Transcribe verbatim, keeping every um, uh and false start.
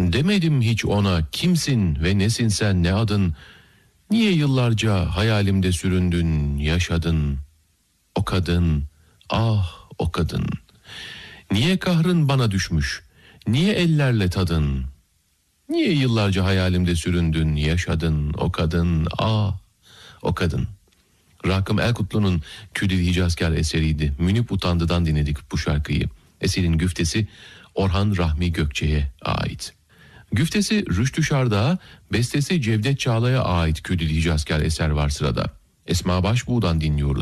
Demedim hiç ona kimsin ve nesin sen, ne adın? Niye yıllarca hayalimde süründün, yaşadın? O kadın, ah o kadın. Niye kahrın bana düşmüş? Niye ellerle tadın? Niye yıllarca hayalimde süründün, yaşadın? O kadın, ah o kadın. Rakım Elkutlu'nun Küdil Hicazkar eseriydi. Münip Utandı'dan dinledik bu şarkıyı. Eserin güftesi Orhan Rahmi Gökçe'ye ait. Güftesi Rüştü Şardağ'a, bestesi Cevdet Çağla'ya ait Küdil Hicazkar eser var sırada. Esma Başbuğ'dan dinliyoruz.